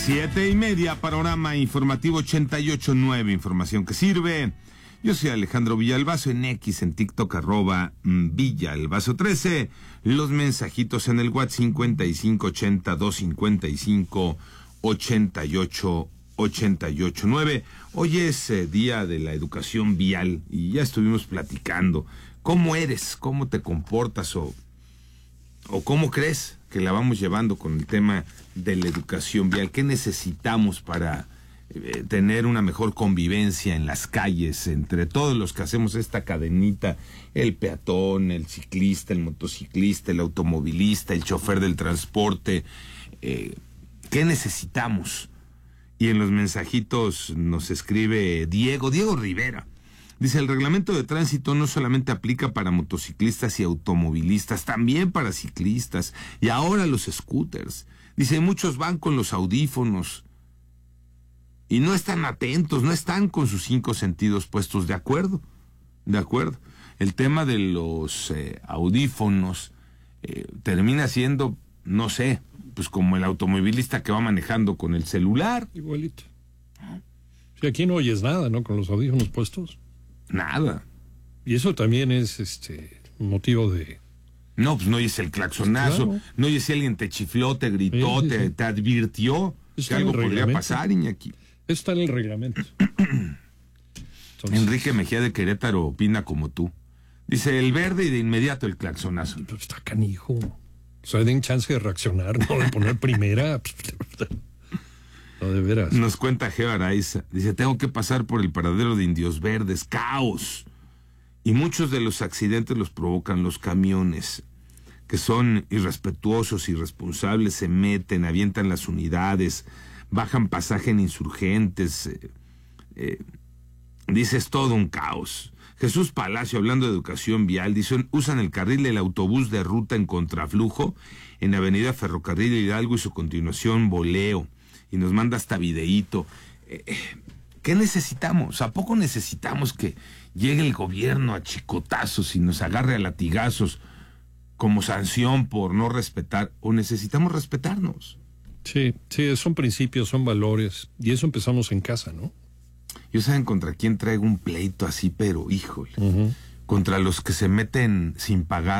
7:30, panorama informativo 88.9, información que sirve. Yo soy Alejandro Villalbazo, en X, en TikTok, @Villalbazo13. Los mensajitos en el WhatsApp 5582558889. Hoy es día de la educación vial y ya estuvimos platicando. ¿Cómo eres? ¿Cómo te comportas? ¿O cómo crees que la vamos llevando con el tema de la educación vial? ¿Qué necesitamos para tener una mejor convivencia en las calles entre todos los que hacemos esta cadenita? El peatón, el ciclista, el motociclista, el automovilista, el chofer del transporte. ¿Qué necesitamos? Y en los mensajitos nos escribe Diego Rivera. Dice, el reglamento de tránsito no solamente aplica para motociclistas y automovilistas, también para ciclistas y ahora los scooters. Dice, muchos van con los audífonos y no están atentos, no están con sus 5 sentidos puestos. De acuerdo. El tema de los audífonos termina siendo, no sé, pues como el automovilista que va manejando con el celular. Igualito. Si aquí no oyes nada, ¿no? Con los audífonos puestos. Nada. Y eso también es motivo de... No, pues no oyes el claxonazo, claro. No oyes si alguien te chifló, te gritó, sí. Te advirtió que algo podría pasar, Iñaki. Eso está en el reglamento. Entonces... Enrique Mejía de Querétaro opina como tú. Dice, el verde y de inmediato el claxonazo. Pero está canijo. O sea, den chance de reaccionar, ¿no? De poner primera. No, de veras. Nos cuenta Geo Araiza. Dice, tengo que pasar por el paradero de Indios Verdes. ¡Caos! Y muchos de los accidentes los provocan los camiones, que son irrespetuosos, irresponsables, se meten, avientan las unidades, bajan pasaje en Insurgentes. Dice, es todo un caos. Jesús Palacio, hablando de educación vial, dice, usan el carril del autobús de ruta en contraflujo en Avenida Ferrocarril Hidalgo y su continuación Boleo. Y nos manda hasta videíto. ¿Qué necesitamos? ¿A poco necesitamos que llegue el gobierno a chicotazos y nos agarre a latigazos como sanción por no respetar? ¿O necesitamos respetarnos? Sí, son principios, son valores. Y eso empezamos en casa, ¿no? Yo saben contra quién traigo un pleito así, pero híjole. Contra los que se meten sin pagar